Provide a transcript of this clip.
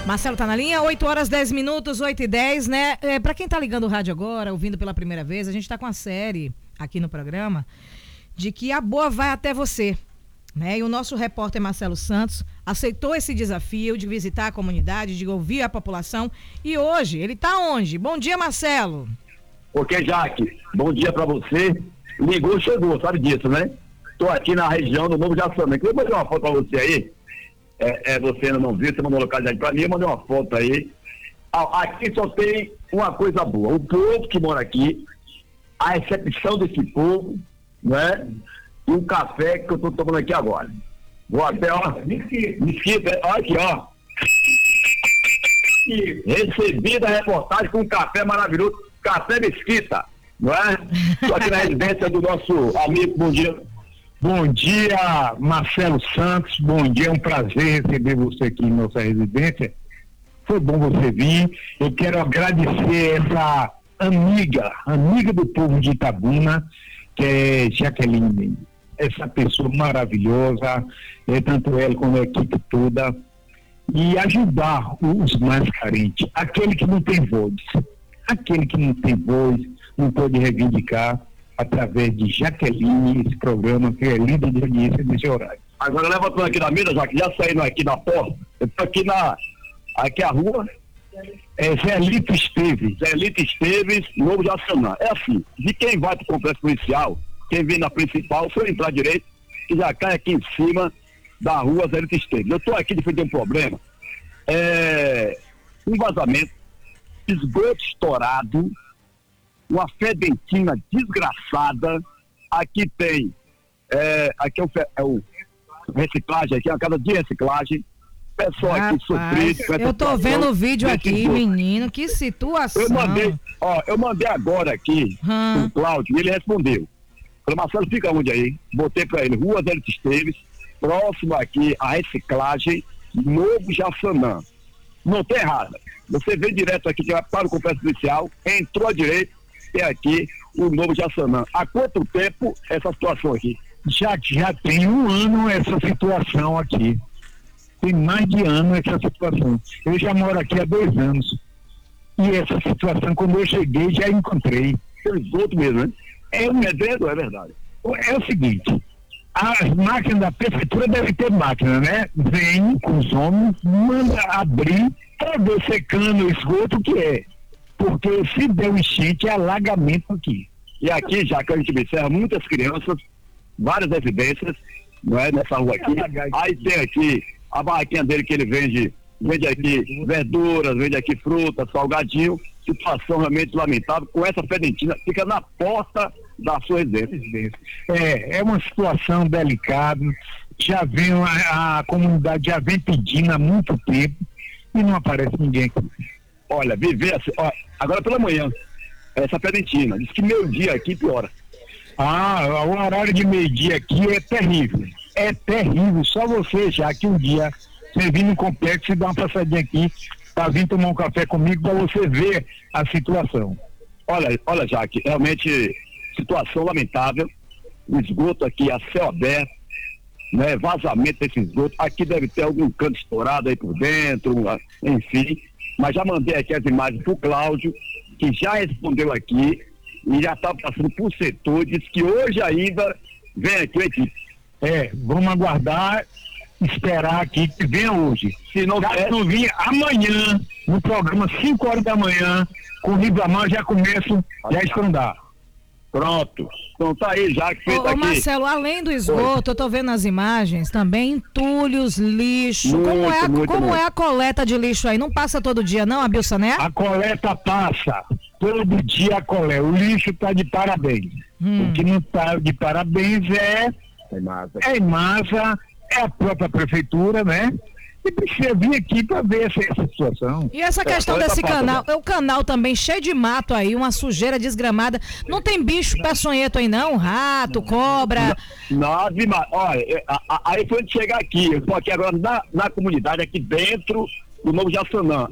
Marcelo tá na linha, 8 horas 10 minutos, 8h10, né? Pra quem tá ligando o rádio agora, ouvindo pela primeira vez, a gente tá com a série aqui no programa de que a boa vai até você, né? E o nosso repórter Marcelo Santos aceitou esse desafio de visitar a comunidade, de ouvir a população, e hoje ele tá onde? Bom dia, Marcelo. Ok, Jaque, bom dia pra você. Ligou, chegou, sabe disso, né? Tô aqui na região do Novo Jaçanã. Queria mandar uma foto pra você aí. Você ainda não viu, você mandou localidade pra mim, eu mandei uma foto aí. Aqui só tem uma coisa boa. O povo que mora aqui, a recepção desse povo, né? E o café que eu tô tomando aqui agora. Vou até, ó, mesquita, ó, aqui, ó. Recebi da reportagem com um café maravilhoso, café mesquita, não é? Estou aqui na residência do nosso amigo, bom dia. Bom dia, Marcelo Santos, bom dia, é um prazer receber você aqui em nossa residência. Foi bom você vir. Eu quero agradecer essa amiga do povo de Itabuna, que é Jaqueline, essa pessoa maravilhosa, tanto ela como a equipe toda, e ajudar os mais carentes, aquele que não tem voz, não pode reivindicar através de Jaqueline, esse programa que é líder de audiência desse horário. Agora levantando aqui na mesa, já saindo aqui da porta, eu tô aqui a rua, Zé Lito Esteves, Novo Jaçanã. É assim, de quem vai pro complexo policial, quem vem na principal, se eu entrar direito, que já cai aqui em cima da rua Zé Lito Esteves. Eu tô aqui de frente a um problema, um vazamento, esgoto estourado, uma fedentina desgraçada. Aqui tem, aqui é o reciclagem, aqui é uma casa de reciclagem. Pessoal aqui sofrido. Eu tô vendo o vídeo aqui, menino, que situação. Eu mandei agora aqui pro Cláudio e ele respondeu. Falei, Marcelo, fica onde aí? Botei pra ele, Rua Zé Lito Esteves, próximo aqui à reciclagem, Novo Jaçanã. Não tem errado. Você vem direto aqui, que vai para o complexo policial, entrou à direita, tem aqui o Novo Jaçanã. Há quanto tempo essa situação aqui? Já tem um ano essa situação aqui. Tem mais de ano essa situação. Eu já moro aqui há 2 anos. E essa situação, quando eu cheguei, já encontrei. É esgoto mesmo, né? É um evento, é verdade. É o seguinte, as máquinas da prefeitura devem ter máquina, né? Vem com os homens, manda abrir, para ver secando o esgoto, que é. Porque se der um enchente, é alagamento aqui. E aqui, já que a gente observa muitas crianças, várias residências, não é? Nessa rua aqui. Aí tem aqui a barraquinha dele que ele vende aqui verduras, vende aqui frutas, salgadinho. Situação realmente lamentável, com essa fedentina, fica na porta da sua residência. É uma situação delicada, já vem, a comunidade já vem pedindo há muito tempo e não aparece ninguém aqui. Olha, viver assim, agora pela manhã, essa fedentina, diz que meio-dia aqui piora. O horário de meio-dia aqui é terrível, só você já que um dia você vir no complexo e dar uma passadinha aqui, para vir tomar um café comigo para você ver a situação. Olha, Jaque, realmente situação lamentável, o esgoto aqui a céu aberto, né, vazamento desse esgoto, aqui deve ter algum canto estourado aí por dentro, enfim, mas já mandei aqui as imagens pro Cláudio, que já respondeu aqui e já está passando por setor, disse que hoje ainda vem aqui a equipe. Vamos aguardar, esperar aqui que venha hoje. Se não vir amanhã, no programa 5 horas da manhã, com o Ribamar já começo a estandar. Pronto. Então tá aí já que feito aqui. Marcelo, além do esgoto, eu tô vendo as imagens também, entulhos, lixo. Como é a coleta de lixo aí? Não passa todo dia não, a Bilsané? A coleta passa. Todo dia a coleta. O lixo tá de parabéns. O que não tá de parabéns é Imasa, é a própria prefeitura, né? E precisa vir aqui para ver essa situação. E essa questão desse canal, o canal também cheio de mato aí, uma sujeira desgramada. Não tem bicho peçonhento aí não? Rato, cobra? Olha, aí foi de chegar aqui, eu estou aqui agora na comunidade, aqui dentro do Novo Jaçanã.